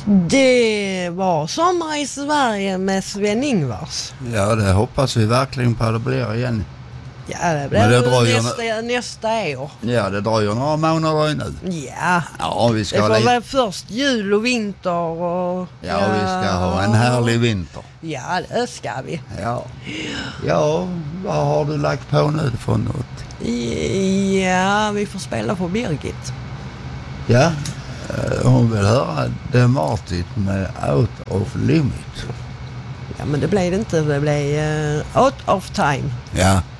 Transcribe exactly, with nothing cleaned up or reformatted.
Det var sommar i Sverige med Sven-Ingvars. Ja, det hoppas vi verkligen på att det blir igen. Ja, det blir det nästa, n- nästa år. Ja, det dröjer några månader nu. Ja, Ja, vi ska det får li- väl först jul och vinter och... Ja, vi ska ha en härlig vinter. Ja, det ska vi. Ja. Ja, vad har du lagt på nu för något? Ja, vi får spela för Birgit. Ja, eh, hon vill höra The Martin med Out of Limit. Ja, men det blev det inte. Det blev uh, Out of Time. Ja.